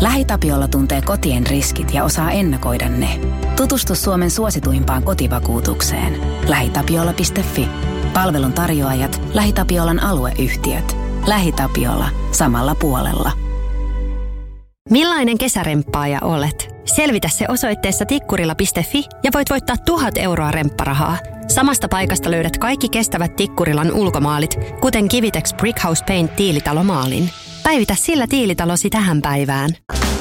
LähiTapiola tuntee kotien riskit ja osaa ennakoida ne. Tutustu Suomen suosituimpaan kotivakuutukseen. LähiTapiola.fi. Palvelun tarjoajat, LähiTapiolan alueyhtiöt. LähiTapiola. Samalla puolella. Millainen kesäremppaaja olet? Selvitä se osoitteessa tikkurila.fi ja voit voittaa 1,000 euroa rempparahaa. Samasta paikasta löydät kaikki kestävät Tikkurilan ulkomaalit, kuten Kivitex Brickhouse Paint tiilitalomaalin. Päivitä sillä tiilitalosi tähän päivään.